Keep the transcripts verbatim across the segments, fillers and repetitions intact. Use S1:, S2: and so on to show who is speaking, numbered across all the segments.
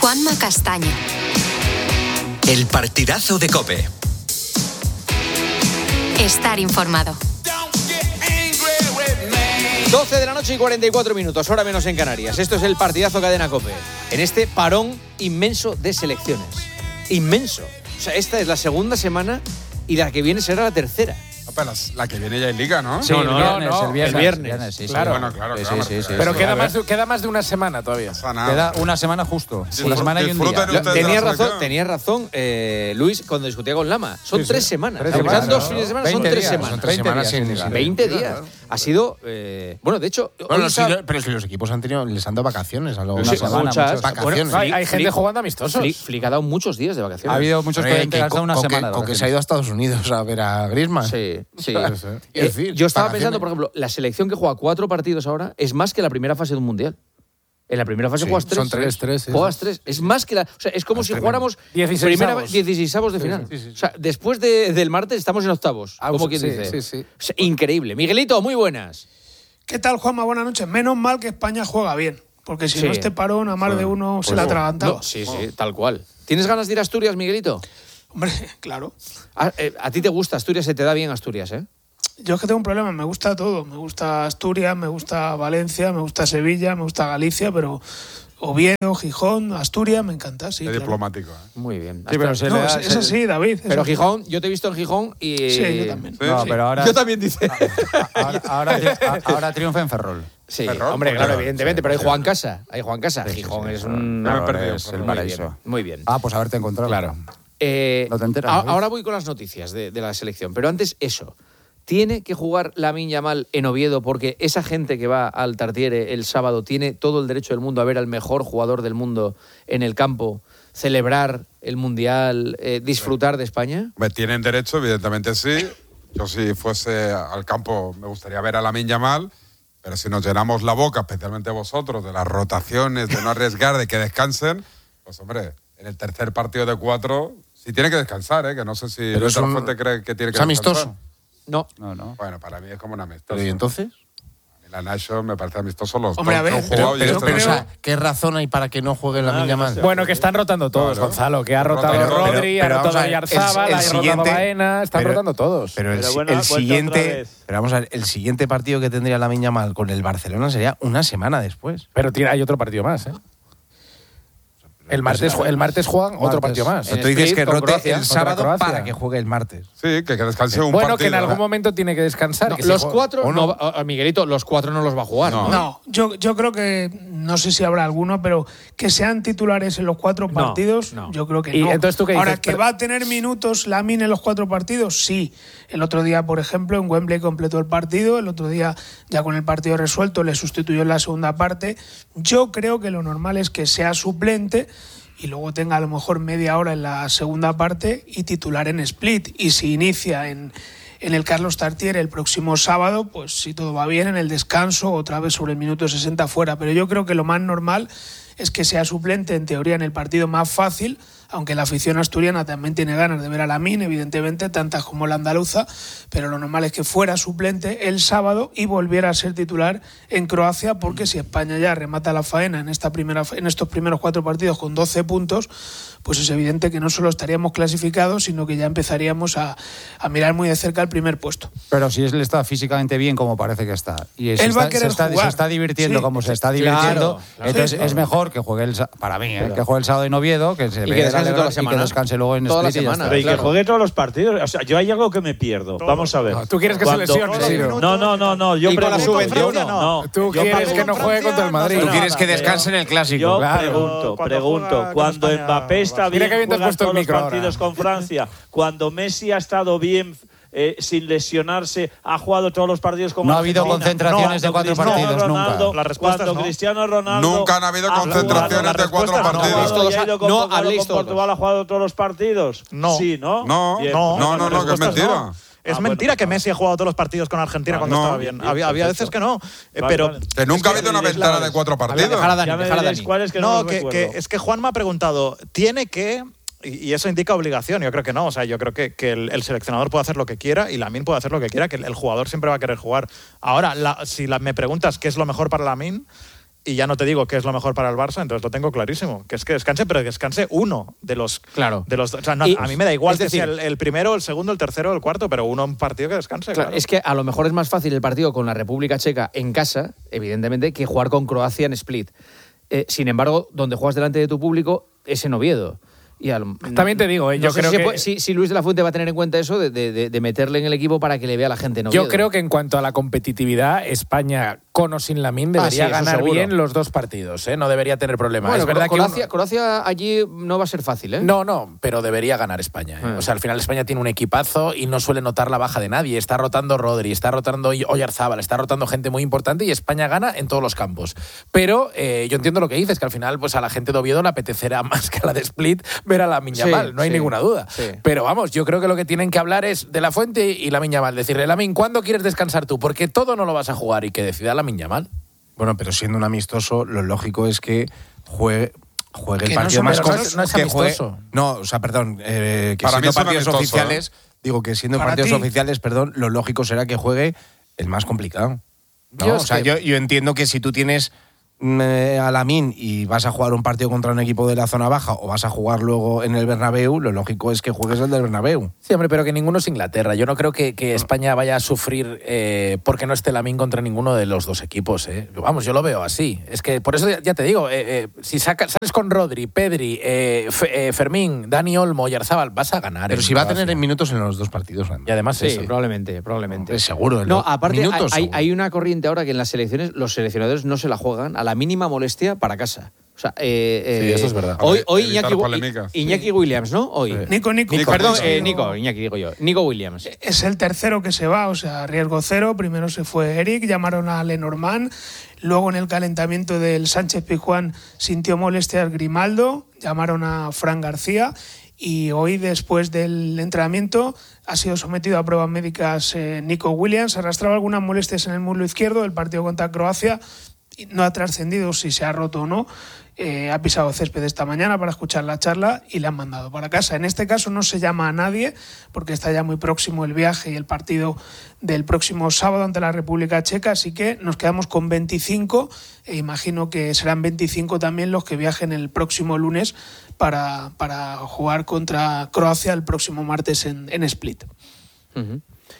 S1: Juanma Castaño.
S2: El partidazo de COPE.
S1: Estar informado.
S3: doce de la noche y cuarenta y cuatro minutos, hora menos en Canarias. Esto es el partidazo Cadena COPE. En este parón inmenso de selecciones. Inmenso. O sea, esta es la segunda semana y la que viene será la tercera.
S4: Apenas, la que viene ya en Liga, ¿no?
S5: Sí,
S3: No,
S5: el
S3: no,
S5: viernes,
S3: no,
S5: el viernes.
S3: el viernes.
S5: viernes, sí,
S4: Claro.
S5: sí.
S4: Bueno, claro,
S5: Sí,
S4: claro.
S5: sí, sí, sí,
S6: Pero
S5: sí.
S6: queda
S5: A
S6: más,
S5: ver.
S6: de, queda más de una semana todavía.
S4: Pasa nada.
S5: Queda una semana justo.
S4: Sí,
S5: una semana y un día.
S4: disfruten ustedes de
S3: Tenías
S4: la
S3: razón,
S4: selección.
S3: tenías razón eh, Luis, cuando discutía con Lama. Son
S5: Sí, sí.
S3: tres semanas.
S5: Tres
S3: Aunque
S5: semanas,
S3: sean dos
S5: ¿no?
S3: fines de semana, son
S5: veinte
S3: tres
S5: días,
S3: semanas.
S5: son treinta
S7: semanas
S5: días
S7: sin
S5: sin
S7: liga.
S5: liga.
S3: veinte días. Ha sido... Eh, bueno, de hecho... hoy
S7: Bueno, sí,
S3: estaba-
S7: pero es que los equipos han tenido, les han dado vacaciones a los
S5: Una
S3: Sí,
S5: semana,
S3: muchas.
S5: muchas.
S7: vacaciones.
S6: Bueno, hay, hay gente
S3: Flick-
S6: jugando amistosos.
S3: Flick, Flick ha dado muchos días de vacaciones.
S5: Ha habido muchos
S7: Hombre,
S5: que han
S7: que
S5: gastado
S7: con-
S5: una
S7: con
S5: semana.
S7: que,
S5: de
S7: con que se ha ido a Estados Unidos a ver a Griezmann.
S3: Sí, sí.
S7: Es
S3: Eh,
S7: decir,
S3: yo estaba
S7: vacaciones.
S3: pensando, por ejemplo, la selección que juega cuatro partidos ahora es más que la primera fase de un mundial. En la primera fase
S7: Sí,
S3: juegas tres.
S7: son tres, tres, sí,
S3: Juegas
S7: sí.
S3: tres. Es más que la. O sea, es como
S7: Es
S3: si
S7: tremendo.
S3: jugáramos
S6: dieciseisavos.
S3: primera dieciseisavos de final.
S7: sí, sí, sí.
S3: O sea, después de- del martes estamos en octavos.
S5: Ah,
S3: como
S5: sí,
S3: quien
S5: sí,
S3: dice.
S5: sí, sí.
S3: O sea, increíble. Miguelito, muy buenas.
S8: ¿Qué tal, Juanma? Buenas noches. Menos mal que España juega bien, porque si
S3: Sí.
S8: no este parón a más de uno se la atragantaba.
S3: No, sí, sí, tal cual. ¿Tienes ganas de ir a Asturias, Miguelito?
S8: Hombre, claro.
S3: A, eh, a ti te gusta Asturias, se te da bien Asturias, ¿eh?
S8: Yo es que tengo un problema, me gusta todo. Me gusta Asturias, me gusta Valencia, me gusta Sevilla, me gusta Galicia, pero Oviedo, Gijón, Asturias, me encanta, sí.
S4: Qué
S8: claro.
S4: diplomático, ¿eh?
S3: Muy bien.
S5: Sí, pero se
S8: No,
S5: le da-
S8: es, es así, David. es
S3: Pero
S8: así.
S3: Gijón, yo te he visto en Gijón y...
S8: Sí, yo también.
S4: Sí.
S5: No,
S8: Sí.
S5: pero ahora,
S3: Yo también dice.
S5: ahora, ahora, tri- ahora triunfa en Ferrol.
S3: Sí,
S4: Ferrol,
S3: hombre,
S4: porque-
S3: claro, evidentemente,
S4: sí,
S3: pero hay
S4: sí.
S3: Juan Casa. Hay Juan Casa.
S5: Sí, sí,
S3: Gijón
S5: sí,
S3: es
S5: sí.
S3: un...
S4: No me he
S5: Ahora
S4: perdido,
S5: es
S4: pero
S5: el
S3: Muy
S5: paraíso.
S3: bien, muy bien.
S5: Ah, pues haberte encontrado.
S7: Claro.
S3: Eh,
S5: No te enteras,
S3: a-
S5: David.
S3: ahora voy con las noticias de, de la selección, pero antes eso. ¿Tiene que jugar Lamine Yamal en Oviedo porque esa gente que va al Tartiere el sábado tiene todo el derecho del mundo a ver al mejor jugador del mundo en el campo, celebrar el Mundial, eh, disfrutar de España?
S4: Me tienen derecho, evidentemente sí. Yo si fuese al campo me gustaría ver a Lamine Yamal, pero si nos llenamos la boca, especialmente vosotros, de las rotaciones, de no arriesgar, de que descansen, pues hombre, en el tercer partido de cuatro, sí tiene que descansar, ¿eh? Que no sé si
S7: Pero
S4: Luis
S7: es un-
S4: Fuente cree que tiene que
S7: ¿Es amistoso?
S4: descansar.
S3: No.
S5: No, no.
S4: Bueno, para mí es como un amistoso.
S7: Pero ¿y entonces?
S4: La Nation me parece amistoso los
S8: Hombre,
S4: dos
S8: a ver,
S4: que han
S8: pero-
S4: jugado y
S8: pero-
S4: este
S7: Pero,
S4: no.
S7: o sea, ¿qué razón hay para que no juegue la Lamine Yamal?
S6: Bueno, que están rotando todos,
S4: Claro.
S6: Gonzalo. Que ha rotado
S4: Pero-
S6: Rodri,
S7: pero- pero
S6: ha
S7: vamos
S6: rotado
S7: a ver,
S6: Yarzábal,
S7: el- el
S6: ha rotado
S7: siguiente-
S6: Baena. Están
S7: pero-
S6: rotando todos.
S7: Pero el,
S9: Pero
S7: si-
S9: bueno,
S7: el
S9: ha vuelto otra
S7: siguiente,
S9: vez.
S7: pero vamos a ver, el siguiente partido que tendría Lamine Yamal con el Barcelona sería una semana después.
S6: Pero tiene- hay otro partido más, ¿eh? El martes, el martes juegan otro
S7: Martes.
S6: partido más.
S7: O sea, tú dices
S3: Split
S7: que
S3: con
S7: rote
S3: Croacia.
S7: el sábado
S6: Contra Croacia.
S7: para que juegue el martes.
S4: Sí, que, que descanse un
S6: Bueno,
S4: partido.
S6: que en algún momento tiene que descansar.
S3: No,
S6: que si
S3: los
S6: juega-
S3: cuatro,
S7: ¿o
S3: no,
S7: no?
S3: va- Miguelito, los cuatro no los va a jugar. No.
S4: No.
S8: No, yo, yo creo que, no sé si habrá alguno, pero que sean titulares en los cuatro
S6: No,
S8: partidos,
S6: no.
S8: yo creo que
S6: Y
S8: no.
S6: entonces, ¿tú qué
S8: Ahora,
S6: dices?
S8: ¿que
S6: Pero-
S8: va a tener minutos Lamine en los cuatro partidos? Sí. El otro día, por ejemplo, en Wembley completó el partido, el otro día, ya con el partido resuelto, le sustituyó en la segunda parte. Yo creo que lo normal es que sea suplente y luego tenga a lo mejor media hora en la segunda parte y titular en split. Y si inicia en, en el Carlos Tartiere el próximo sábado, pues si todo va bien, en el descanso, otra vez sobre el minuto sesenta fuera. Pero yo creo que lo más normal es que sea suplente, en teoría, en el partido más fácil, aunque la afición asturiana también tiene ganas de ver a Lamine, evidentemente, tantas como la andaluza, pero lo normal es que fuera suplente el sábado y volviera a ser titular en Croacia, porque si España ya remata la faena en, esta primera, en estos primeros cuatro partidos con doce puntos, pues es evidente que no solo estaríamos clasificados, sino que ya empezaríamos a, a mirar muy de cerca el primer puesto.
S5: Pero si él está físicamente bien, como parece que está, y se,
S8: Él va a
S5: está, se,
S8: querer
S5: está, se
S8: jugar.
S5: está divirtiendo
S8: Sí.
S5: como se está
S3: Claro,
S5: divirtiendo,
S3: claro.
S5: entonces
S8: Sí,
S5: es
S8: claro.
S5: mejor que juegue el, sa- para mí, ¿eh? que juegue el sábado en Oviedo, que se
S3: Y
S5: vea
S3: que descanse
S5: la-
S3: toda la
S5: y
S3: semana.
S5: que descanse luego en
S3: Toda la
S5: Split y ya
S3: semana.
S5: está.
S9: Pero y
S3: claro.
S9: que juegue todos los partidos. O sea, yo hay algo que me pierdo. Vamos a ver.
S6: No, tú quieres que se
S9: Cuando-
S6: lesione, Ciro.
S9: No, no, no, no. Yo
S3: Y con la
S9: pregunto.
S3: sub veintiuno.
S9: No,
S6: Tú
S9: yo
S6: quieres que no
S9: pregunto.
S6: juegue contra el Madrid.
S7: Tú
S9: No,
S7: quieres que
S9: pero-
S7: descanse en el clásico.
S9: Yo
S6: claro.
S9: pregunto,
S10: Cuando
S9: pregunto.
S10: juega con
S9: Cuando
S10: España,
S9: Mbappé está
S6: Mira
S9: bien,
S6: qué bien te has
S9: juegan
S6: puesto el
S9: todos los
S6: micro ahora.
S9: partidos con Francia. Cuando Messi ha estado bien, eh, sin lesionarse, ha jugado todos los partidos con
S5: No ha habido
S9: Argentina.
S5: concentraciones de cuatro
S9: Cristiano
S5: partidos,
S9: Ronaldo,
S5: nunca.
S10: La respuesta
S9: cuando
S10: es no.
S9: Cristiano Ronaldo
S4: Nunca han habido
S9: ha
S4: concentraciones
S9: jugado-
S4: de cuatro
S9: la respuesta es no.
S4: partidos.
S9: ¿Ha
S3: Todos,
S9: ido
S3: no,
S9: convocado
S3: habléis
S9: con
S3: todos.
S9: Portugal ha jugado todos los partidos?
S10: No.
S9: Sí, ¿no?
S4: No,
S9: Bien,
S4: no,
S9: pues
S4: no,
S9: la
S4: no, no, que es
S9: respuesta
S4: mentira.
S10: Es
S9: Ah,
S10: mentira
S9: bueno,
S10: que
S9: pues
S10: Messi ha jugado todos los partidos con Argentina
S9: Ah,
S10: cuando
S4: no.
S10: estaba bien.
S9: Bien,
S10: Había, había
S9: perfecto.
S10: veces que no. Eh,
S9: Vale,
S10: pero
S9: vale.
S4: Que nunca ha
S9: Es que
S4: habido una
S9: me diréis
S4: ventana
S9: la-
S4: de cuatro
S3: Dejar a
S4: partidos.
S3: Dani,
S9: Ya me
S3: dejar a
S9: diréis
S3: Dani.
S9: cuáles que no,
S10: no,
S9: los
S10: que,
S9: recuerdo.
S10: que es que Juan me ha preguntado, ¿tiene que...? Y y eso indica obligación, yo creo que no. O sea, yo creo que, que el, el seleccionador puede hacer lo que quiera y Lamine puede hacer lo que quiera, que el, el jugador siempre va a querer jugar. Ahora, la- si la- me preguntas qué es lo mejor para Lamine, y ya no te digo qué es lo mejor para el Barça, entonces lo tengo clarísimo. Que es que descanse, pero que descanse uno de los...
S3: Claro.
S10: De los, o sea, no,
S3: Y,
S10: a mí me da igual
S3: es
S10: que
S3: decir,
S10: sea el, el primero, el segundo, el tercero, el cuarto, pero uno en partido que descanse.
S3: Claro,
S10: Claro.
S3: es que a lo mejor es más fácil el partido con la República Checa en casa, evidentemente, que jugar con Croacia en Split. Eh, sin embargo, donde juegas delante de tu público es en Oviedo. Y a lo-
S6: También te digo, eh,
S3: no
S6: yo
S3: sé
S6: creo
S3: si, se
S6: que-
S3: puede- si, si Luis de la Fuente va a tener en cuenta eso de, de- de- de meterle en el equipo para que le vea a la gente en Oviedo.
S6: Yo creo que en cuanto a la competitividad, España, con o sin Lamine,
S3: Ah,
S6: debería
S3: sí, eso
S6: ganar
S3: seguro.
S6: bien los dos partidos, ¿eh? No debería tener problema.
S3: Bueno,
S6: es verdad que
S3: Croacia,
S6: uno-
S3: Croacia allí no va a ser fácil, ¿eh?
S6: No, no, pero debería ganar España. ¿eh?
S3: Ah.
S6: O sea, al final España tiene un equipazo y no suele notar la baja de nadie. Está rotando Rodri, está rotando Oyarzábal, está rotando gente muy importante y España gana en todos los campos. Pero eh, yo entiendo lo que dices, que al final pues a la gente de Oviedo le apetecerá más que a la de Split ver a Lamine
S3: Sí,
S6: Yamal, no hay
S3: sí,
S6: ninguna duda.
S3: sí.
S6: Pero vamos, yo creo que lo que tienen que hablar es de la Fuente y Lamine Yamal. Decirle, Lamine, ¿cuándo quieres descansar tú? Porque todo no lo vas a jugar y que decida Lamine Yamal.
S7: Bueno, pero siendo un amistoso, lo lógico es que juegue, juegue el
S6: Que no
S7: partido
S6: es
S7: más
S6: amistoso,
S7: con-
S6: no es
S7: que juegue-
S6: amistoso.
S7: No, o sea, perdón, eh, que
S4: Para mí
S7: siendo
S4: es un
S7: partidos
S4: amistoso,
S7: oficiales, digo que siendo
S8: Para
S7: partidos
S8: ti.
S7: oficiales, perdón, lo lógico será que juegue el más complicado. ¿no?
S6: Yo
S7: o
S6: es
S7: sea,
S6: que-
S7: yo, yo entiendo que si tú tienes mm, eh, a Lamine y vas a jugar un partido contra un equipo de la zona baja o vas a jugar luego en el Bernabéu, lo lógico es que juegues el del Bernabéu.
S6: Sí, hombre, pero que ninguno es Inglaterra. Yo no creo que, que España vaya a sufrir eh, porque no esté Lamine contra ninguno de los dos equipos. ¿eh? Vamos, yo lo veo así. Es que por eso ya, ya te digo, eh, eh, si sacas, sales con Rodri, Pedri, eh, Fe- eh, Fermín, Dani Olmo y Oyarzábal, vas a ganar.
S7: Pero
S6: en
S7: si va a
S6: Croacia.
S7: tener en minutos en los dos partidos.
S6: Y además
S3: Sí,
S6: eso.
S3: probablemente, probablemente.
S7: Hombre, seguro, en
S3: No,
S7: los
S3: aparte
S7: minutos,
S3: hay,
S7: seguro.
S3: hay una corriente ahora que en las selecciones los seleccionadores no se la juegan a la mínima molestia para casa. O sea, eh,
S6: Sí,
S3: eh,
S6: eso es verdad.
S3: Hoy, hoy
S4: Evitar
S3: Iñaki,
S4: polémicas.
S3: Iñaki Williams, ¿no? Hoy.
S8: Nico, Nico.
S3: Nico, perdón, eh,
S8: Nico.
S3: Nico, Iñaki digo yo. Nico Williams.
S8: Es el tercero que se va, o sea, riesgo cero. Primero se fue Eric, llamaron a Lenormand. Luego en el calentamiento del Sánchez Pizjuán sintió molestias Grimaldo, llamaron a Fran García. Y hoy, después del entrenamiento, ha sido sometido a pruebas médicas eh, Nico Williams. Arrastraba algunas molestias en el muslo izquierdo del partido contra Croacia. Y no ha trascendido si se ha roto o no. Eh, ha pisado césped esta mañana para escuchar la charla y le han mandado para casa. En este caso no se llama a nadie porque está ya muy próximo el viaje y el partido del próximo sábado ante la República Checa, así que nos quedamos con veinticinco e imagino que serán veinticinco también los que viajen el próximo lunes para, para jugar contra Croacia el próximo martes en, en Split.
S3: Ujú.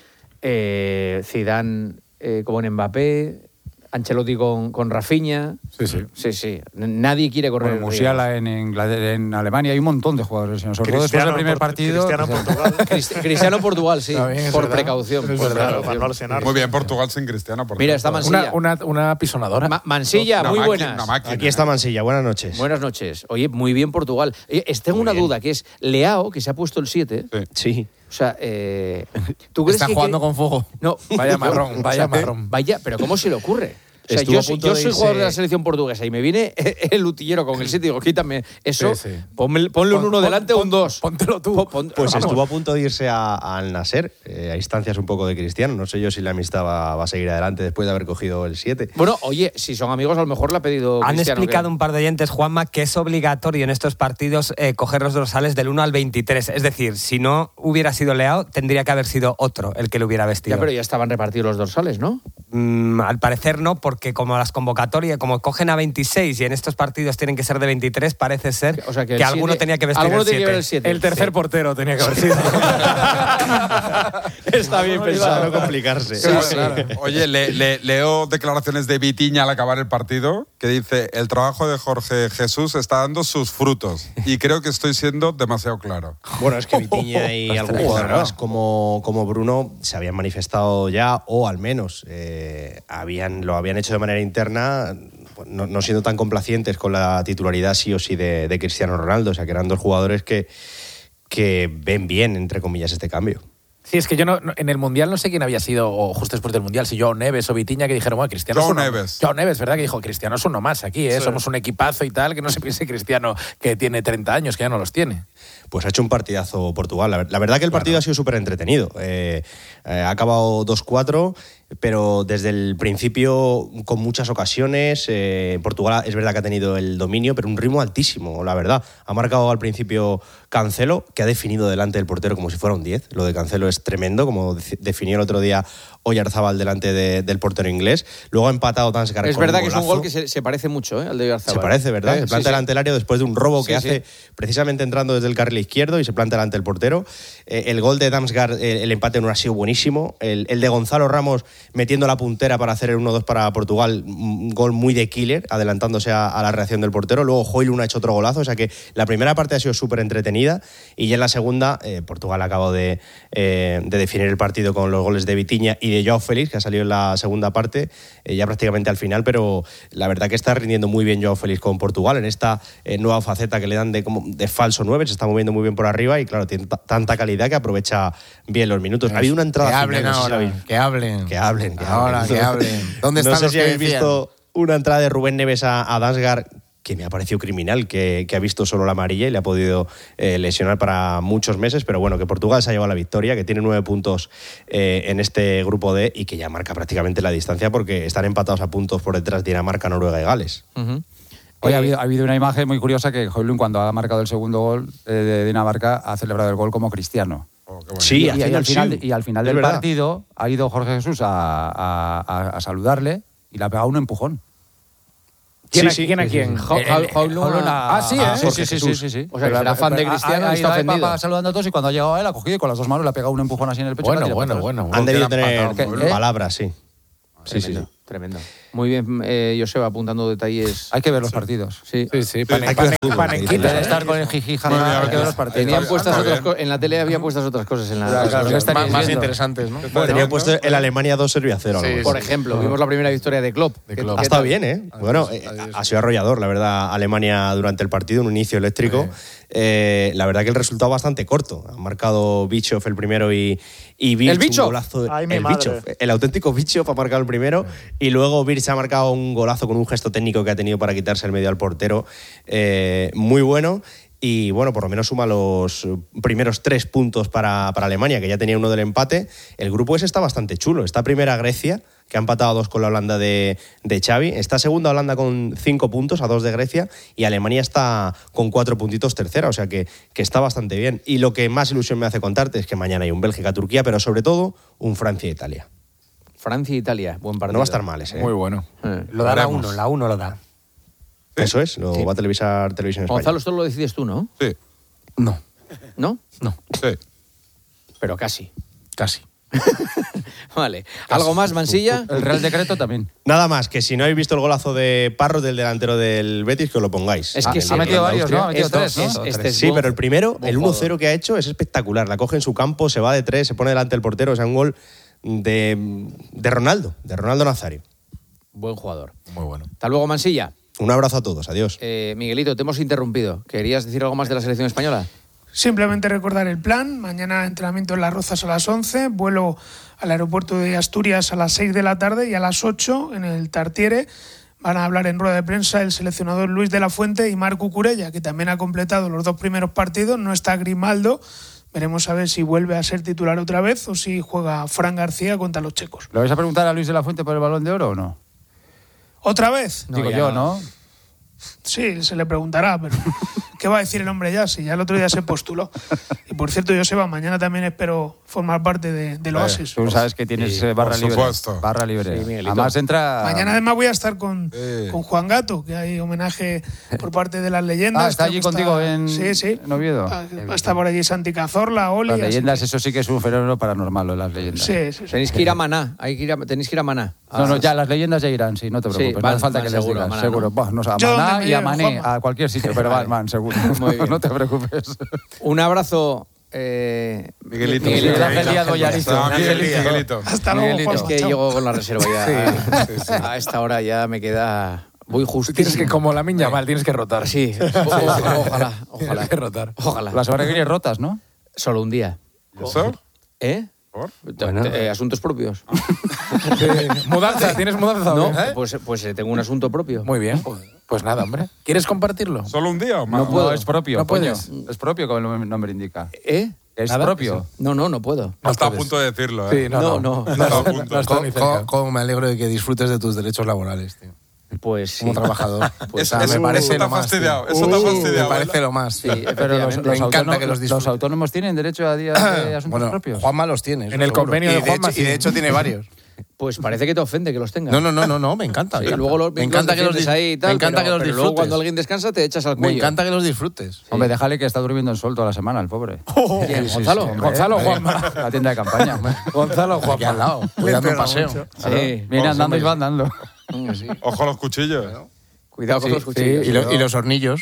S3: eh, Zidane eh, como en Mbappé, Ancelotti con, con Rafinha.
S5: Sí, sí.
S3: Sí, sí. Nadie quiere correr.
S5: Bueno, Musiala en, Inglaterra- en Alemania, hay un montón de jugadores, señor. Sobre todo después del
S10: Cristiano
S5: primer
S10: en Por-
S5: partido.
S10: Cristiano en
S5: o sea,
S10: Portugal.
S3: Cristi- Cristiano Portugal, sí,
S6: También es
S3: por
S6: verdad.
S3: precaución.
S6: Es
S3: por
S6: verdad,
S3: precaución.
S10: para no lesionarse.
S4: Muy bien, Portugal sin Cristiano. por
S3: Mira,
S4: cierto.
S3: está Mansilla.
S6: Una, una, una pisonadora.
S3: Ma- Mansilla,
S4: Una
S3: muy
S4: maqui-
S3: buenas.
S4: una máquina.
S11: Aquí está Mansilla, buenas noches.
S3: Buenas noches. Oye, muy bien Portugal. Oye, es- tengo
S11: Muy
S3: una
S11: bien.
S3: duda, que es Leao, que se ha puesto el siete.
S4: Sí.
S11: Sí.
S3: O sea, eh, ¿tú crees
S7: Está
S3: que
S7: jugando
S3: cre-
S7: con fuego.
S3: No,
S6: Vaya marrón, vaya
S3: O sea,
S6: marrón.
S3: Vaya, pero ¿cómo se le ocurre? O sea,
S11: Estuvo
S3: yo
S11: a
S3: soy,
S11: punto
S3: yo
S11: de
S3: soy
S11: irse-
S3: jugador de la selección portuguesa y me viene el utillero con el siete y digo, quítame eso,
S6: Sí, sí.
S3: ponme- ponle un
S6: Pon-
S3: uno
S6: pon-
S3: delante o un
S6: pon-
S3: dos.
S6: póntelo tú.
S3: Pon- pon-
S11: Pues
S3: vamos.
S11: estuvo a punto de irse a- al Nasser, eh, a instancias un poco de Cristiano. No sé yo si la amistad va, va a seguir adelante después de haber cogido el siete.
S3: Bueno, oye, si son amigos, a lo mejor le ha pedido
S12: Han
S3: Cristiano
S12: explicado
S3: que-
S12: un par de oyentes, Juanma, que es obligatorio en estos partidos eh, coger los dorsales del uno al veintitrés. Es decir, si no hubiera sido Leao, tendría que haber sido otro el que lo hubiera vestido.
S3: Ya, pero ya estaban repartidos los dorsales, ¿no?
S12: Mm, al parecer no, porque como las convocatorias, como cogen a veintiséis y en estos partidos tienen que ser de veintitrés, parece ser
S3: O sea, que
S12: que,
S3: el
S12: alguno
S3: siete-
S12: tenía que vestir
S3: alguno
S12: el
S3: tenía que ver el
S12: siete.
S3: siete.
S6: El tercer
S3: Sí.
S6: portero tenía que haber sido.
S3: Está bien pensado.
S11: Para no complicarse.
S3: Sí, sí.
S4: Oye, le- le- leo declaraciones de Vitiña al acabar el partido que dice: el trabajo de Jorge Jesús está dando sus frutos y creo que estoy siendo demasiado claro.
S11: Bueno, es que Vitinha y algún jugador más como, como Bruno se habían manifestado ya, o al menos eh, habían, lo habían hecho de manera interna, pues, no, no siendo tan complacientes con la titularidad sí o sí de, de Cristiano Ronaldo. O sea, que eran dos jugadores que, que ven bien, entre comillas, este cambio.
S6: Sí, es que yo no, no- en el Mundial no sé quién había sido, o justo después del Mundial, si Joao Neves o Vitinha, que dijeron, bueno, Cristiano
S4: Joao
S6: es uno.
S4: Neves.
S6: Joao Neves, ¿verdad? Que dijo, Cristiano es uno más aquí, ¿eh?
S10: Sí.
S6: Somos un equipazo y tal, que no se piense Cristiano que tiene treinta años, que ya no los tiene.
S11: Pues ha hecho un partidazo Portugal. La, ver- la verdad que el partido ha sido súper entretenido. Eh, eh, ha acabado dos cuatro. pero desde el principio con muchas ocasiones. Eh, Portugal es verdad que ha tenido el dominio, pero un ritmo altísimo, la verdad. Ha marcado al principio Cancelo, que ha definido delante del portero como si fuera un diez. Lo de Cancelo es tremendo, como de- definió el otro día Oyarzábal delante de- del portero inglés. Luego ha empatado Damsgaard
S3: Es
S11: con
S3: verdad
S11: un
S3: que es un
S11: golazo.
S3: gol que se, se parece mucho ¿eh? al de Oyarzábal.
S11: Se parece, ¿verdad?
S3: Eh,
S11: Se planta
S3: sí,
S11: delante del área después de un robo que
S3: Sí,
S11: hace
S3: sí.
S11: precisamente entrando desde el carril izquierdo y se planta delante del portero. Eh, el gol de Damsgaard, eh, el empate no ha sido buenísimo. El, el de Gonzalo Ramos metiendo la puntera para hacer el uno dos para Portugal, un gol muy de killer, adelantándose a, a la reacción del portero. Luego Højlund ha hecho otro golazo, o sea que la primera parte ha sido súper entretenida y ya en la segunda eh, Portugal acabó de, eh, de definir el partido con los goles de Vitinha y de Joao Félix, que ha salido en la segunda parte, eh, ya prácticamente al final, pero la verdad que está rindiendo muy bien Joao Félix con Portugal en esta eh, nueva faceta que le dan de, como de falso nueve, se está moviendo muy bien por arriba y claro, tiene t- tanta calidad que aprovecha bien los minutos. Ha habido una entrada
S7: Que
S11: final,
S7: hablen
S11: no sé si
S7: ahora,
S11: la habéis-
S7: que hablen.
S11: que hablen, que
S7: Ahora,
S11: hablen.
S7: que hablen. ¿Dónde
S11: no
S7: están
S11: sé
S7: los
S11: si
S7: que
S11: habéis
S7: decían?
S11: visto una entrada de Rubén Neves a, a Damsgaard que me ha parecido criminal, que, que ha visto solo la amarilla y le ha podido eh, lesionar para muchos meses, pero bueno, que Portugal se ha llevado la victoria, que tiene nueve puntos eh, en este grupo D y que ya marca prácticamente la distancia porque están empatados a puntos por detrás Dinamarca, Noruega y Gales.
S3: Uh-huh.
S5: Hoy
S3: Eh,
S5: ha, habido, ha habido una imagen muy curiosa que Højlund, cuando ha marcado el segundo gol eh, de Dinamarca, ha celebrado el gol como cristiano.
S4: Oh, qué bonito.
S11: Sí,
S5: y, y
S11: haciendo
S5: al
S11: el
S5: final,
S11: sí.
S5: y al final
S11: Es
S5: del
S11: verdad.
S5: partido ha ido Jorge Jesús a, a- a- a saludarle y le ha pegado un empujón.
S6: ¿Quién,
S11: Sí,
S6: a, ¿quién a
S11: sí,
S6: quién?
S3: Ja-
S6: Eh,
S3: Ja-
S6: eh,
S3: Højlund
S5: Højlund
S3: a-
S5: a-
S6: Ah, sí,
S5: a
S6: ¿eh?
S5: Jorge
S3: Sí, sí, sí,
S5: Jesús.
S3: sí, sí. O sea, que será fan de
S5: Ha-
S3: Cristiano
S5: ha-
S3: y
S5: ha
S3: está
S5: ido ahí
S3: ofendido.
S5: pa- saludando a todos y cuando ha llegado él ha cogido y con las dos manos le ha pegado un empujón así en el pecho.
S6: Bueno,
S5: y la ha
S6: bueno,
S5: tirado para
S6: bueno.
S11: Han debido
S4: que
S11: tener
S4: eran
S5: patados, ¿eh?
S11: palabras, sí. Sí, sí, sí.
S3: Tremendo, tremendo. Muy bien, eh, Joseba, apuntando detalles.
S5: atrás. Hay que ver los partidos.
S3: Sí.
S6: Sí, sí, pane-
S11: hay que ver
S6: pane-
S11: fútbol,
S6: panequita,
S5: Debe
S6: ¿eh?
S5: estar con el jiji, jaja,
S4: Muy bien,
S5: hay que ver los
S4: está-
S5: partidos.
S3: Tenían puestas
S4: está
S3: otras
S4: bien.
S3: cosas. En la tele había puestas otras cosas. En la,
S5: Claro, claro, ¿qué estaríais
S7: Más, más
S5: viendo?
S7: interesantes, ¿no?
S3: Bueno,
S11: Tenía
S3: ¿no?
S11: puesto el Alemania dos Serbia cero.
S7: Sí,
S3: Por ejemplo, vimos la primera victoria de Klopp.
S7: De
S3: ¿Qué-
S7: Klopp.
S3: qué
S11: Ha estado
S3: tal?
S11: bien, ¿eh? Bueno, eh, ha sido arrollador, la verdad, Alemania durante el partido, un inicio eléctrico. Eh, la verdad que el resultado bastante corto. Han marcado Bischoff el primero y, y Birch
S3: ¿El Bischoff?
S11: un golazo.
S10: Ay, mi
S11: el
S10: madre.
S11: Bischoff, el auténtico Bischoff ha marcado el primero y luego Birch ha marcado un golazo con un gesto técnico que ha tenido para quitarse el medio al portero. Eh, muy bueno. Y bueno, por lo menos suma los primeros tres puntos para, para Alemania, que ya tenía uno del empate. El grupo ese está bastante chulo. Está primera Grecia, que ha empatado a dos con la Holanda de, de Xavi. Está segunda Holanda con cinco puntos, a dos de Grecia. Y Alemania está con cuatro puntitos tercera, o sea que, que está bastante bien. Y lo que más ilusión me hace contarte es que mañana hay un Bélgica-Turquía, pero sobre todo un Francia-Italia.
S3: Francia e Italia, buen partido.
S11: No va a estar mal ese. ¿eh?
S7: Muy bueno.
S3: Eh.
S12: Lo da la
S4: Veremos.
S12: uno, la uno lo da.
S11: Eso es, lo va a televisar Televisión Española.
S3: Gonzalo, esto lo decides tú, ¿no?
S4: Sí,
S7: No,
S3: ¿No?
S7: no,
S4: sí.
S3: Pero casi.
S7: casi.
S3: Vale. ¿Algo más, Mansilla?
S5: El Real Decreto también.
S11: Nada más, que si no habéis visto el golazo de Parros del delantero del Betis, que os lo pongáis.
S3: Es que
S11: El
S3: sí,
S11: de
S5: ha metido
S11: Irlanda,
S5: varios,
S11: Austria.
S5: ¿no? Ha metido
S3: Esto
S5: tres, ¿no?
S3: es-
S5: O
S3: este
S5: tres.
S3: es
S11: Sí,
S3: buen-
S11: pero el primero,
S3: buen
S11: el uno cero
S3: jugador.
S11: que ha hecho es espectacular. La coge en su campo, se va de tres, se pone delante del portero. O sea, un gol de, de Ronaldo, de Ronaldo Nazario.
S3: Buen jugador.
S7: Muy bueno.
S3: Hasta luego, Mansilla.
S11: Un abrazo a todos, adiós.
S3: Eh, Miguelito, te hemos interrumpido. ¿Querías decir algo más de la selección española?
S8: Simplemente recordar el plan. Mañana entrenamiento en Las Rozas a las once, vuelo al aeropuerto de Asturias a las seis de la tarde y a las ocho en el Tartiere van a hablar en rueda de prensa el seleccionador Luis de la Fuente y Marc Cucurella, que también ha completado los dos primeros partidos. No está Grimaldo. Veremos a ver si vuelve a ser titular otra vez o si juega Fran García contra los checos.
S5: ¿Le vais a preguntar a Luis de la Fuente por el Balón de Oro o no?
S8: ¿Otra vez?
S3: No,
S5: Digo
S3: ya
S5: yo,
S3: no.
S5: ¿no?
S8: Sí, se le preguntará, pero ¿qué va a decir el hombre ya? Si ya el otro día se postuló. Y por cierto, Joseba, mañana también espero formar parte de, del Oasis.
S5: Tú sabes que tienes
S4: Sí,
S5: eh, barra
S4: por
S5: libre.
S4: supuesto.
S5: Barra libre.
S3: Sí, Miguelito.
S5: Además entra...
S8: Mañana además voy a estar con,
S4: Sí.
S8: con Juan Gato, que hay homenaje por parte de las leyendas.
S5: Ah, ¿está allí
S8: Creo que
S5: contigo en-
S8: sí, sí.
S5: en Oviedo?
S8: Ah, Está por allí Santi Cazorla, Oli.
S5: Las
S8: así
S5: leyendas,
S8: que-
S5: eso sí que es un fenómeno paranormal, lo de las leyendas.
S8: Sí, sí, sí.
S3: Tenéis que ir a Maná. Hay que ir a, tenéis que ir a Maná.
S5: No, no, ya las leyendas ya irán, sí, no te
S3: Sí,
S5: preocupes.
S3: van-
S5: no hace falta
S3: van
S5: que les
S3: seguro,
S5: digas,
S3: Maná,
S5: seguro.
S3: ¿no?
S5: Bah, no, a
S8: Yo donde
S5: Maná
S8: me
S5: y a
S8: lleven,
S5: Mané,
S8: Juanma.
S5: a cualquier sitio, pero
S3: Vale.
S5: van, seguro.
S3: Muy bien.
S5: No te preocupes.
S3: Un abrazo. Eh,
S4: Miguelito.
S3: Miguelito.
S5: Miguel Ángel Díaz Goyarizo.
S4: Ah, Miguelito.
S5: Miguelito.
S4: Miguelito.
S8: Hasta luego,
S5: Miguelito.
S3: Es
S8: Juanma,
S3: que
S8: chao.
S3: llego con la reserva ya. A esta hora ya me queda. Voy justo.
S6: Tienes que, como la miña mal, tienes que rotar.
S3: Sí, o- o- ojalá, ojalá.
S6: Tienes que rotar.
S3: Ojalá.
S5: Las semana que viene rotas, ¿no?
S3: Solo un día.
S4: ¿Y eso?
S3: ¿Eh?
S4: ¿Por?
S3: Te- te- eh, asuntos propios.
S6: Mudanza, ¿tienes mudanza?
S3: No,
S6: ¿Eh?
S3: pues, pues eh, tengo un asunto propio.
S6: Muy bien. Pues nada, hombre. ¿Quieres compartirlo?
S4: ¿Solo un día o más?
S5: No puedo, es propio.
S6: No
S5: coño.
S6: puedes.
S5: Es propio, como el nombre indica.
S3: ¿Eh?
S5: ¿Es
S3: ¿Nada?
S5: propio?
S3: No, no, no puedo.
S4: No está a punto de decirlo, ¿eh?
S7: Sí, no, no.
S3: No, no.
S4: No está a punto.
S7: ¿Cómo, cómo- cómo me alegro de que disfrutes de tus derechos laborales, tío?
S3: Pues sí.
S7: Como trabajador. Pues,
S4: Eso-
S7: o sea,
S4: eso-
S7: me parece
S4: eso te
S7: lo
S4: ha
S7: más,
S4: fastidiado,
S7: tío.
S4: eso te ha
S7: Uh,
S4: fastidiado,
S7: Me parece
S4: ¿verdad?
S7: lo más.
S3: Sí,
S7: Pero los,
S3: efectivamente.
S7: me encanta
S5: autónomos-
S7: que los
S5: ¿Los
S7: disfrutes.
S5: autónomos tienen derecho a días de asuntos
S7: Bueno,
S5: propios?
S7: Juanma los tiene. eso
S6: En el
S7: seguro.
S6: convenio
S7: y
S6: de Juanma,
S7: hecho, y de
S6: sí.
S7: hecho tiene varios.
S3: Pues parece que te ofende que los tengas.
S7: No, no, no, no, no, me encanta.
S3: Sí,
S7: me encanta.
S3: luego los,
S7: me encanta que los
S3: defiendes
S7: dis-
S3: ahí y tal,
S7: me encanta
S3: pero,
S7: que los
S3: pero
S7: disfrutes.
S3: luego cuando alguien descansa te echas al
S7: Me
S3: cuello.
S7: encanta que los disfrutes.
S5: Hombre, déjale que está durmiendo en sol toda la semana, el pobre.
S3: ¿Quién? ¿Gonzalo?
S5: hombre.
S6: Gonzalo,
S5: Eh,
S6: Juanma.
S5: La tienda de campaña.
S6: Gonzalo,
S7: Aquí
S6: Juanma.
S7: al lado. Voy dando un paseo.
S3: Sí.
S5: Viene
S7: Vamos,
S5: andando y
S7: hombre.
S5: va andando.
S4: Ojo a los cuchillos.
S3: Cuidado con
S7: Sí,
S3: los cuchillos.
S7: sí, y, lo- y los hornillos.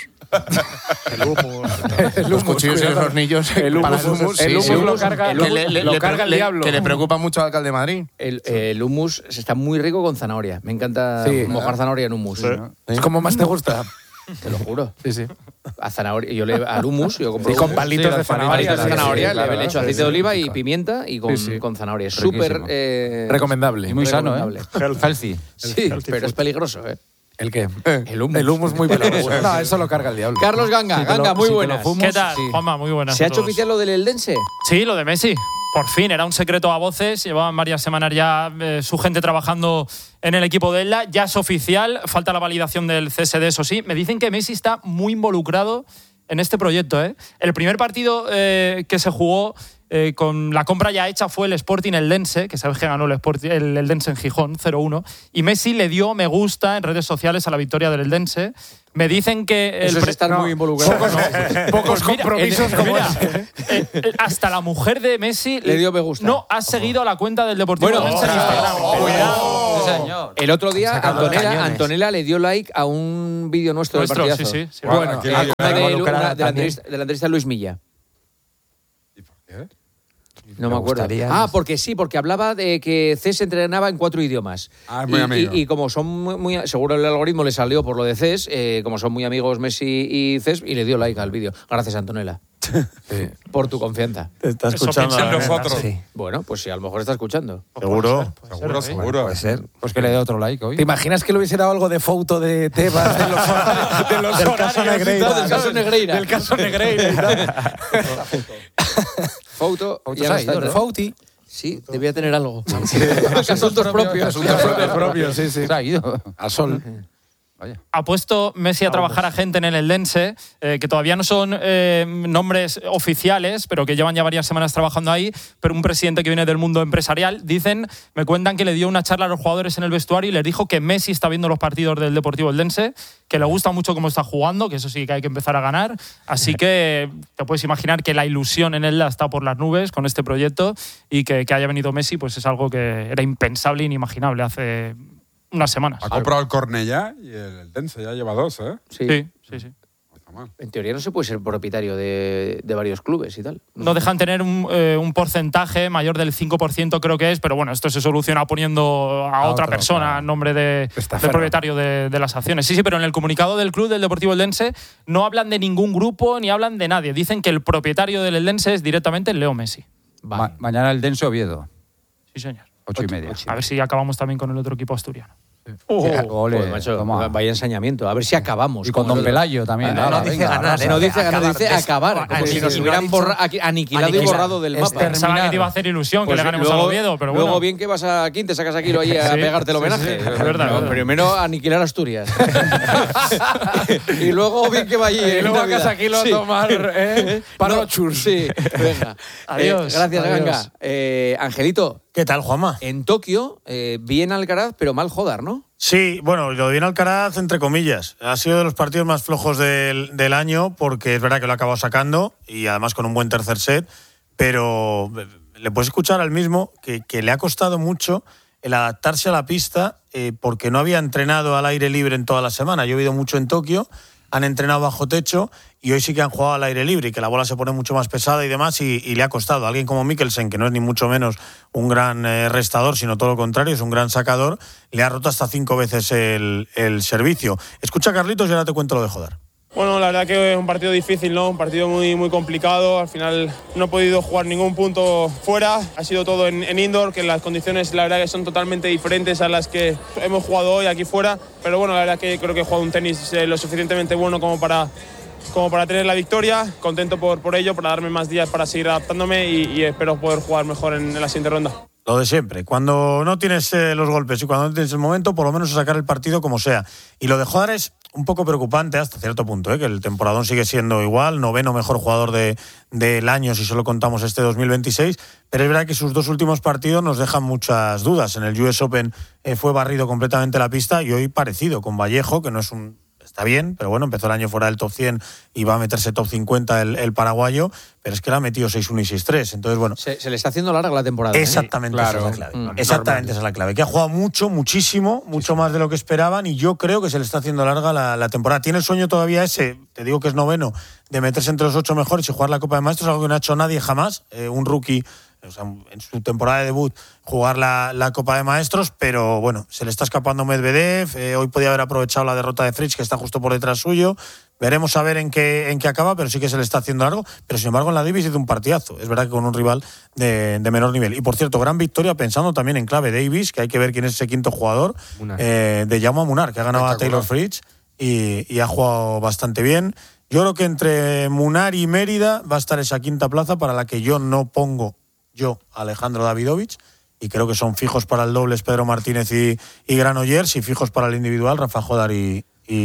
S7: Los cuchillos y los hornillos.
S6: El
S7: para
S6: humus,
S7: hummus,
S6: el
S7: sí,
S6: humus
S7: sí.
S6: lo carga-
S7: Que
S6: el
S7: le-
S6: humus
S7: le-
S6: lo
S7: le-
S6: carga el
S7: le-
S6: diablo.
S7: Que le preocupa mucho al alcalde de Madrid.
S3: El, el hummus está muy rico con zanahoria. Me encanta
S6: Sí.
S3: mojar zanahoria en hummus.
S6: Es como más te gusta.
S3: Te lo juro.
S6: Sí, sí.
S3: A zanahoria, yo le, al hummus, yo compro
S6: Sí, con
S3: hummus,
S6: palitos
S5: Sí,
S6: de
S5: los palitos
S6: zanahoria.
S3: palitos de
S5: sí,
S3: zanahoria,
S5: sí, claro,
S3: le echo
S5: sí,
S3: aceite
S5: sí,
S3: de oliva y
S5: rico.
S3: pimienta y con,
S6: Sí, sí.
S3: con zanahoria. Es
S5: Riquísimo.
S3: súper eh,
S6: Recomendable.
S5: Y muy sano, ¿eh?
S3: recomendable.
S5: Healthy.
S3: Sí, pero es peligroso, ¿eh?
S6: ¿El qué?
S3: El hummus.
S6: El hummus muy peligroso. No, eso lo carga el diablo.
S3: Carlos Ganga,
S6: Si te lo-
S3: Ganga, muy
S6: si te lo
S3: buenas.
S6: fumas,
S13: ¿Qué tal,
S6: sí.
S13: Juanma? Muy buenas.
S3: ¿Se ha
S13: a
S3: hecho
S13: todos.
S3: oficial lo del Eldense?
S13: Sí, lo de Messi. Por fin, era un secreto a voces. Llevaban varias semanas ya eh, su gente trabajando en el equipo de Elda. Ya es oficial. Falta la validación del C S D, eso sí. Me dicen que Messi está muy involucrado en este proyecto, ¿eh? El primer partido eh, que se jugó eh, con la compra ya hecha fue el Sporting Eldense, que sabes que ganó el, Sporting, el Eldense en Gijón, cero uno. Y Messi le dio me gusta en redes sociales a la victoria del Eldense. Me dicen que...
S3: Eso
S13: el
S3: es
S13: pre-
S3: estar
S13: no,
S3: muy involucrado.
S13: Pocos, pocos
S3: Pues mira,
S13: compromisos
S3: en-
S13: como
S3: mira,
S13: ese. Eh, eh, hasta la mujer de Messi
S3: Le dio me gusta.
S13: no ha seguido la cuenta del Deportivo
S3: Bueno,
S13: Eldense en Instagram.
S3: cuidado.
S5: Sí, señor.
S3: El otro día
S5: Sacando
S3: Antonella,
S5: cañones.
S3: Antonella le dio like a un vídeo nuestro,
S13: Nuestro,
S3: del
S13: sí,
S3: partidazo.
S13: sí, sí.
S3: Bueno,
S4: Aquí
S3: eh,
S4: la-
S3: una de,
S5: involucrada
S3: una de la
S5: también.
S3: entrevista, de la entrevista de Luis Milla.
S4: ¿Y por qué?
S3: No me,
S5: Me
S3: acuerdo.
S5: gustaría-
S3: Ah, porque sí, porque hablaba de que Cés entrenaba en cuatro idiomas.
S4: Ah, es muy
S3: y,
S4: amigo.
S3: y- y como son muy, muy- seguro el algoritmo le salió por lo de Cés, eh, como son muy amigos Messi y Cés, y le dio like al vídeo. Gracias, Antonella. Por tu confianza.
S10: Te está
S13: Eso
S10: escuchando.
S13: piensan
S10: la
S4: los
S10: nena.
S4: otros.
S10: Sí.
S3: Bueno, pues sí, a lo mejor está escuchando.
S10: Seguro.
S4: Seguro, seguro.
S5: Puede ser. Pues que le dé otro like hoy.
S6: ¿Te imaginas que le hubiese dado algo de foto de Tebas, de los, de los
S10: Del caso
S6: horarios y
S10: Negreira.
S6: todo,
S3: Del caso
S6: ¿sabes?
S3: Negreira.
S6: Del caso Negreira y tal.
S3: Foto,
S5: Fotos
S3: ya no
S5: hay,
S3: está,
S5: ¿no?
S3: ¿no?
S6: Fouti.
S3: Sí, debía tener algo. Asuntos propios.
S6: Asuntos propios, propios, sí, sí.
S5: Se ha ido.
S6: Al sol.
S5: Vaya.
S13: Ha puesto Messi a trabajar a gente en el Eldense, eh, que todavía no son eh, nombres oficiales, pero que llevan ya varias semanas trabajando ahí, pero un presidente que viene del mundo empresarial. Dicen, me cuentan que le dio una charla a los jugadores en el vestuario y les dijo que Messi está viendo los partidos del Deportivo Eldense, que le gusta mucho cómo está jugando, que eso sí que hay que empezar a ganar. Así que te puedes imaginar que la ilusión en él está por las nubes con este proyecto y que, que haya venido Messi pues es algo que era impensable e inimaginable hace unas semanas.
S4: Ha comprado el Cornellá y el Dense, ya lleva dos, ¿eh?
S3: Sí.
S13: Sí, sí, sí.
S4: No está mal.
S3: En teoría no se puede ser propietario de, de varios clubes y tal.
S13: No dejan tener un, eh, un porcentaje mayor del cinco por ciento, creo que es, pero bueno, esto se soluciona poniendo a,
S5: A
S13: otra
S5: otro,
S13: persona
S5: claro.
S13: en nombre de,
S6: Está
S13: del
S6: ferro.
S13: propietario de, de las acciones. Sí, sí, pero en el comunicado del club del Deportivo Eldense no hablan de ningún grupo ni hablan de nadie. Dicen que el propietario del Eldense es directamente Leo Messi.
S5: Ma- mañana el Denso Oviedo,
S13: Sí, señor.
S5: ocho y media.
S13: A ver si acabamos también con el otro equipo asturiano.
S5: Ole,
S3: Joder, macho,
S5: toma.
S3: vaya ensañamiento. A ver si acabamos.
S5: Y con
S3: Como
S5: Don
S3: el-
S5: Pelayo también.
S12: No, no
S5: Ala,
S12: dice
S5: venga,
S12: ganar,
S5: arrasa.
S12: ¿eh?
S3: No dice ganar,
S12: Acabar,
S3: dice
S12: des-
S3: acabar. Como si nos
S12: sí,
S3: hubieran
S12: sí.
S3: borra- aquí- aniquilado y
S12: Aniquilar.
S3: borrado del mapa.
S13: Pensaba que te iba a hacer ilusión
S3: Pues
S13: que le ganemos
S3: luego,
S13: al Oviedo, pero
S3: luego
S13: bueno.
S3: bien que vas a Quinte, sacas aquí ahí a
S13: Sí,
S3: pegarte el
S13: sí,
S3: homenaje.
S13: sí, es verdad,
S3: No,
S13: es verdad.
S3: primero aniquilar Asturias. y luego bien que va allí.
S6: Y
S3: en
S6: luego a
S3: Navidad.
S6: casa aquí lo a tomar, ¿eh? Parochus.
S3: Sí, venga.
S13: Adiós,
S3: Eh, gracias,
S13: adiós.
S3: Ganga. Eh, Angelito,
S10: ¿Qué tal, Juanma?
S3: en Tokio, eh, bien Alcaraz, pero mal Jodar, ¿no?
S14: Sí, bueno, lo de bien Alcaraz, entre comillas. Ha sido de los partidos más flojos del, del año porque es verdad que lo ha acabado sacando y además con un buen tercer set, pero le puedes escuchar al mismo que, que le ha costado mucho el adaptarse a la pista eh, porque no había entrenado al aire libre en toda la semana. Yo he ido mucho en Tokio, han entrenado bajo techo y hoy sí que han jugado al aire libre y que la bola se pone mucho más pesada y demás y, y le ha costado. Alguien como Mikkelsen, que no es ni mucho menos un gran eh, restador, sino todo lo contrario, es un gran sacador, le ha roto hasta cinco veces el, el servicio. Escucha, Carlitos, y ahora te cuento lo de Jodar.
S15: Bueno, la verdad que es un partido difícil, ¿no? Un partido muy, muy complicado. Al final no he podido jugar ningún punto fuera. Ha sido todo en, en indoor, que las condiciones la verdad que son totalmente diferentes a las que hemos jugado hoy aquí fuera. Pero bueno, la verdad que creo que he jugado un tenis eh, lo suficientemente bueno como para como para tener la victoria. Contento por, por ello, para darme más días para seguir adaptándome y, y espero poder jugar mejor en, en la siguiente ronda.
S14: Lo de siempre, cuando no tienes eh, los golpes y cuando no tienes el momento, por lo menos sacar el partido como sea. Y lo de Jodar es un poco preocupante hasta cierto punto, ¿eh? Que el temporadón sigue siendo igual, noveno mejor jugador de, del año si solo contamos este dos mil veintiséis, pero es verdad que sus dos últimos partidos nos dejan muchas dudas. En el U S Open eh, fue barrido completamente la pista y hoy parecido con Vallejo, que no es un... Está bien, pero bueno, empezó el año fuera del top cien y va a meterse top cincuenta el, el paraguayo, pero es que le ha metido seis uno y seis tres. Entonces, bueno.
S3: Se, se le está haciendo larga la temporada.
S14: Exactamente,
S3: ¿eh?
S14: Esa es la clave. Mm, Exactamente, esa es la clave. Que ha jugado mucho, muchísimo, mucho más de lo que esperaban y yo creo que se le está haciendo larga la, la temporada. Tiene el sueño todavía ese, te digo que es noveno, de meterse entre los ocho mejores y jugar la Copa de Maestros, algo que no ha hecho nadie jamás. Eh, un rookie. O sea, en su temporada de debut jugar la, la Copa de Maestros, pero bueno, se le está escapando Medvedev, eh, hoy podía haber aprovechado la derrota de Fritz, que está justo por detrás suyo, veremos a ver en qué, en qué acaba, pero sí que se le está haciendo largo, pero sin embargo en la Davis hizo un partidazo, es verdad que con un rival de, de menor nivel, y por cierto, gran victoria pensando también en clave Davis, que hay que ver quién es ese quinto jugador, eh, de Jaume Munar, que ha ganado a Taylor Fritz y, y ha jugado bastante bien. Yo creo que entre Munar y Mérida va a estar esa quinta plaza para la que yo no pongo yo, Alejandro Davidovich, y creo que son fijos para el dobles Pedro Martínez y, y Granollers, y fijos para el individual Rafa Jodar y,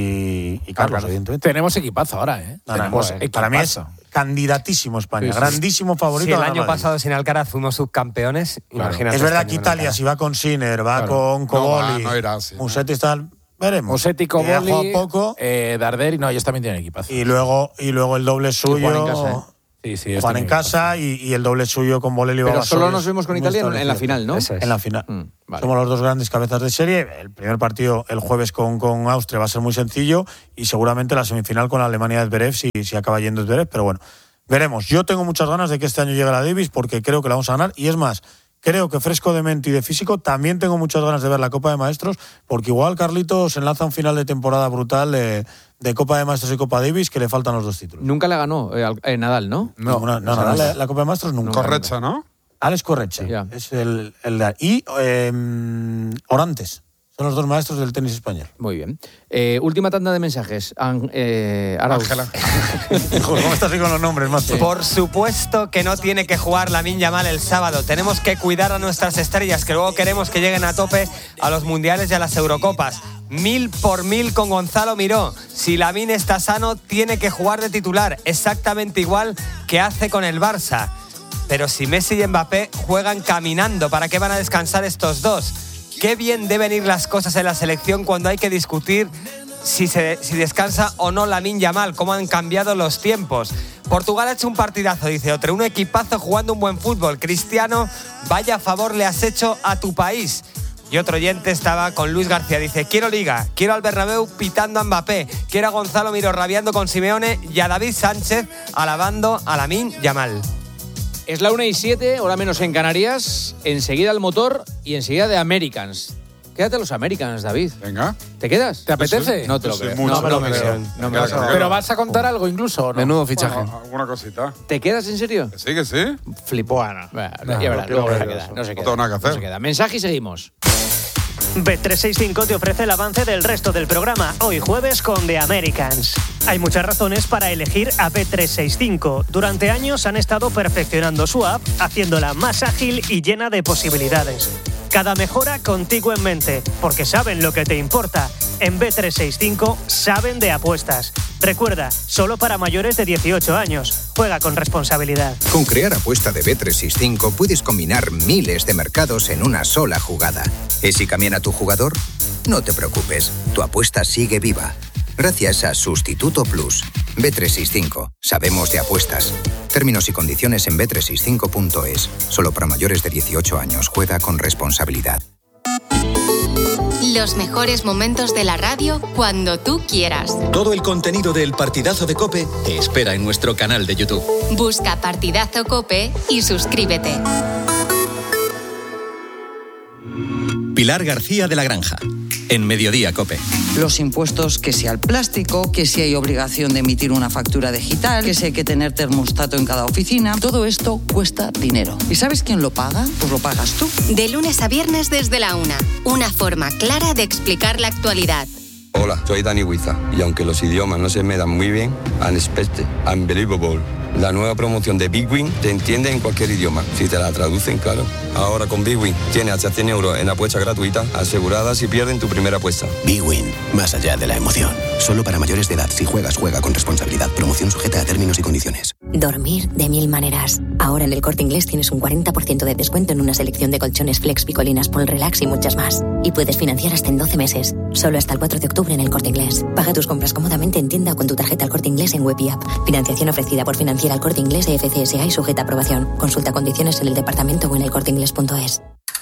S14: y, y Carlos,
S6: claro,
S14: evidentemente.
S6: Tenemos equipazo ahora, ¿eh?
S14: No, no,
S6: Tenemos
S14: no,
S6: equipazo.
S14: Para mí es candidatísimo España,
S12: Sí, sí.
S14: grandísimo favorito.
S12: Si el
S14: a ganar
S12: año
S14: Madrid.
S12: pasado sin Alcaraz fuimos subcampeones,
S14: Claro.
S12: imagínate.
S14: Es verdad
S12: este
S14: que
S12: año
S14: Italia,
S12: Alcaraz.
S14: si va con Sinner, va
S12: Claro.
S14: con
S12: No
S14: Coboli,
S12: va, no irá así,
S14: Musetti y tal, veremos.
S6: Musetti,
S14: Y ha jugado
S6: Coboli,
S14: poco.
S6: eh, Darder, y no, ellos también tienen equipazo.
S14: Y luego, y luego el doble suyo.
S3: Juan en casa, ¿eh?
S6: Sí, sí,
S14: Juan
S6: este
S14: en
S6: tiene
S14: casa y, y el doble suyo con Bolelli y
S3: Pero
S14: Babasónicos.
S3: solo nos vemos con
S14: Muy
S3: Italia en- en la
S14: establecido.
S3: final, ¿no?
S14: Eso es. En la final.
S3: Mm, vale.
S14: Somos los dos grandes cabezas de serie. El primer partido el jueves con, con Austria va a ser muy sencillo y seguramente la semifinal con la Alemania de Zverev si, si acaba yendo Zverev, pero bueno, veremos. Yo tengo muchas ganas de que este año llegue la Davis porque creo que la vamos a ganar y es más, creo que fresco de mente y de físico también tengo muchas ganas de ver la Copa de Maestros porque igual Carlitos enlaza un final de temporada brutal de, de Copa de Maestros y Copa Davis que le faltan los dos títulos.
S3: Nunca la ganó eh, al- eh, Nadal, ¿no?
S14: No, no, no, Nadal, la, la Copa de Maestros nunca.
S4: Correcta, ¿no?
S14: Alex Correcha, es el, el y eh, Orantes, son los dos maestros del tenis español.
S3: Muy bien. Eh, última tanda de mensajes. An- eh, Arauz.
S14: Ángela. ¿Cómo estás así con los nombres, macho?
S12: Por supuesto que no tiene que jugar Lamine Yamal el sábado. Tenemos que cuidar a nuestras estrellas, que luego queremos que lleguen a tope a los mundiales y a las Eurocopas. Mil por mil con Gonzalo Miró. Si Lamine está sano, tiene que jugar de titular, exactamente igual que hace con el Barça. Pero si Messi y Mbappé juegan caminando, ¿para qué van a descansar estos dos? Qué bien deben ir las cosas en la selección cuando hay que discutir si, se, si descansa o no Lamine Yamal, cómo han cambiado los tiempos. Portugal ha hecho un partidazo, dice otro, un equipazo jugando un buen fútbol. Cristiano, vaya favor le has hecho a tu país. Y otro oyente estaba con Luis García, dice, quiero Liga, quiero al Bernabéu pitando a Mbappé, quiero a Gonzalo Miró rabiando con Simeone y a David Sánchez alabando a Lamine Yamal.
S3: Es la una y siete, hora menos en Canarias. Enseguida el motor y enseguida de Americans. Quédate a los Americans, David.
S4: Venga.
S3: ¿Te quedas?
S6: ¿Te apetece?
S3: No te lo
S4: Sí,
S3: creo.
S4: mucho,
S3: no me lo
S4: no
S3: creo.
S4: creo.
S3: No me lo
S4: Claro,
S3: creo.
S6: ¿Pero vas a contar algo incluso o no?
S7: Menudo fichaje.
S4: Bueno, alguna cosita.
S3: ¿Te quedas en serio?
S4: Que sí, que sí.
S3: Flipo. Bueno,
S6: No,
S3: ya verás,
S4: no
S3: luego
S4: quiero
S3: no se
S4: ver
S3: queda.
S4: eso.
S3: No se
S4: No
S3: queda.
S4: tengo nada que
S3: No se
S4: hacer.
S3: queda. Mensaje y seguimos.
S16: Bet trescientos sesenta y cinco te ofrece el avance del resto del programa, hoy jueves con The Americans. Hay muchas razones para elegir a Bet trescientos sesenta y cinco. Durante años han estado perfeccionando su app, haciéndola más ágil y llena de posibilidades. Cada mejora contigo en mente, porque saben lo que te importa. En Bet trescientos sesenta y cinco saben de apuestas. Recuerda, solo para mayores de dieciocho años. Juega con responsabilidad.
S17: Con Crear Apuesta de Bet trescientos sesenta y cinco puedes combinar miles de mercados en una sola jugada. ¿Y si cambian a tu jugador? No te preocupes, tu apuesta sigue viva. Gracias a Sustituto Plus. Bet trescientos sesenta y cinco. Sabemos de apuestas. Términos y condiciones en bet trescientos sesenta y cinco punto es. Solo para mayores de dieciocho años. Juega con responsabilidad.
S1: Los mejores momentos de la radio cuando tú quieras.
S2: Todo el contenido del Partidazo de COPE te espera en nuestro canal de YouTube.
S1: Busca Partidazo Cope y suscríbete.
S2: Pilar García de la Granja, en Mediodía COPE.
S18: Los impuestos, que si al plástico, que si hay obligación de emitir una factura digital, que si hay que tener termostato en cada oficina, todo esto cuesta dinero. ¿Y sabes quién lo paga? Pues lo pagas tú.
S1: De lunes a viernes desde la una. Una forma clara de explicar la actualidad.
S19: Hola, soy Dani Huiza y aunque los idiomas no se me dan muy bien, Unexpected, Unbelievable, la nueva promoción de Big Win te entiende en cualquier idioma, si te la traducen, claro. Ahora con Big Win tienes hasta cien euros en apuesta gratuita asegurada si pierden tu primera apuesta.
S20: Big Win, más allá de la emoción. Solo para mayores de edad. Si juegas, juega con responsabilidad. Promoción sujeta a términos y condiciones.
S21: Dormir de mil maneras. Ahora en El Corte Inglés tienes un cuarenta por ciento de descuento en una selección de colchones Flex, Picolinas, Paul Relax y muchas más. Y puedes financiar hasta en doce meses. Solo hasta el cuatro de octubre en El Corte Inglés. Paga tus compras cómodamente en tienda o con tu tarjeta El Corte Inglés en web y app. Financiación ofrecida por Financiera El Corte Inglés e F C S A y sujeta a aprobación. Consulta condiciones en el departamento o en elcorteinglés punto es.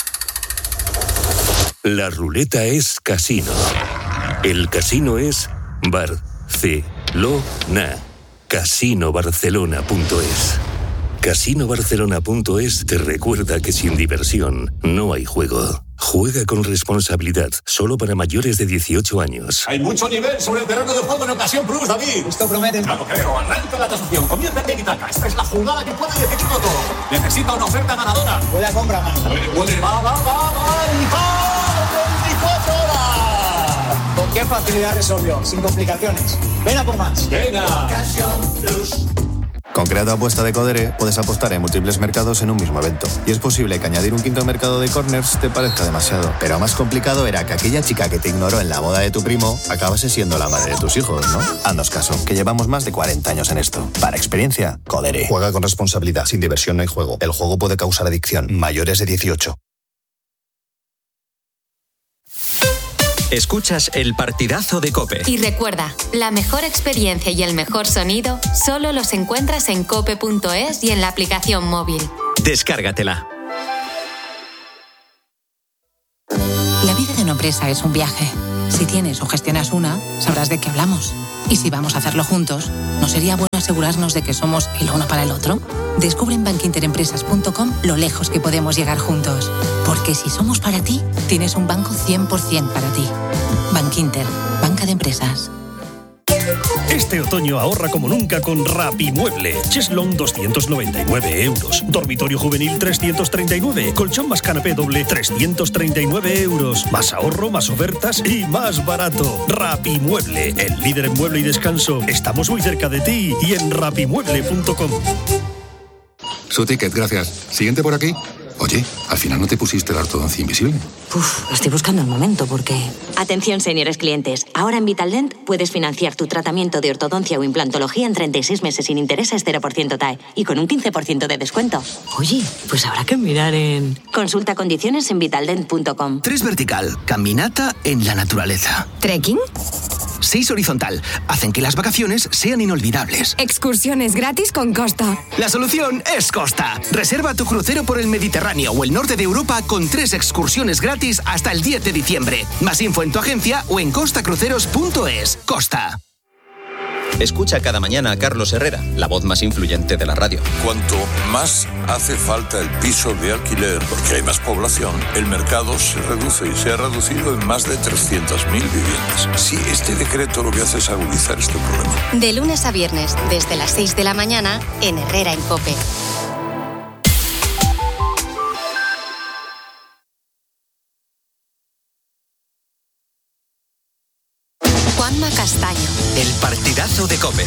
S22: La ruleta es casino. El casino es Barcelona. casino barcelona punto es. casino barcelona punto es te recuerda que sin diversión no hay juego. Juega con responsabilidad, solo para mayores de dieciocho años.
S23: Hay mucho nivel sobre el terreno de juego en Ocasión Plus, David. Esto promete. No lo creo. Arranca la tasación. Comienza el tiki-taka. Esta es la jugada que puede decidirlo todo. Necesita una oferta ganadora. Puede compra, mano. Puede, va, va, va, va. veinticuatro horas.
S24: ¿Con qué facilidad resolvió? Sin complicaciones. Ven a por más.
S23: Venga. Ocasión Plus.
S25: Con Creato Apuesta de Codere puedes apostar en múltiples mercados en un mismo evento. Y es posible que añadir un quinto mercado de corners te parezca demasiado. Pero más complicado era que aquella chica que te ignoró en la boda de tu primo acabase siendo la madre de tus hijos, ¿no? Haznos caso, que llevamos más de cuarenta años en esto. Para experiencia, Codere.
S26: Juega con responsabilidad. Sin diversión no hay juego. El juego puede causar adicción. Mayores de dieciocho.
S2: Escuchas el partidazo de COPE.
S1: Y recuerda, la mejor experiencia y el mejor sonido solo los encuentras en cope punto es y en la aplicación móvil.
S2: Descárgatela.
S27: La vida de una empresa es un viaje. Si tienes o gestionas una, sabrás de qué hablamos. Y si vamos a hacerlo juntos, ¿no sería bueno asegurarnos de que somos el uno para el otro? Descubre en bankinterempresas punto com lo lejos que podemos llegar juntos. Porque si somos para ti, tienes un banco cien por ciento para ti. Bankinter, banca de empresas.
S28: Este otoño ahorra como nunca con Rapimueble. Cheslong doscientos noventa y nueve euros. Dormitorio juvenil trescientos treinta y nueve. Colchón más canapé doble trescientos treinta y nueve euros. Más ahorro, más ofertas y más barato. Rapimueble, el líder en mueble y descanso. Estamos muy cerca de ti y en rapimueble punto com.
S29: Su ticket, gracias. Siguiente por aquí. Oye, al final no te pusiste la ortodoncia invisible.
S21: Uf, estoy buscando el momento porque...
S30: Atención, señores clientes. Ahora en Vitaldent puedes financiar tu tratamiento de ortodoncia o implantología en treinta y seis meses sin intereses cero por ciento T A E y con un quince por ciento de descuento.
S21: Oye, pues habrá que mirar en...
S30: Consulta condiciones en vitaldent punto com.
S20: Tres vertical, caminata en la naturaleza.
S21: ¿Trekking?
S20: Seis horizontal, hacen que las vacaciones sean inolvidables.
S21: Excursiones gratis con Costa.
S20: La solución es Costa. Reserva tu crucero por el Mediterráneo o el norte de Europa con tres excursiones gratis hasta el diez de diciembre. Más info en tu agencia o en costa cruceros punto es. Costa.
S2: Escucha cada mañana a Carlos Herrera, la voz más influyente de la radio.
S31: Cuanto más hace falta el piso de alquiler, porque hay más población, el mercado se reduce y se ha reducido en más de trescientas mil viviendas. Sí, este decreto lo que hace es agudizar este problema.
S1: De lunes a viernes, desde las seis de la mañana, en Herrera en COPE. Juanma Castaño.
S2: El partidazo de COPE.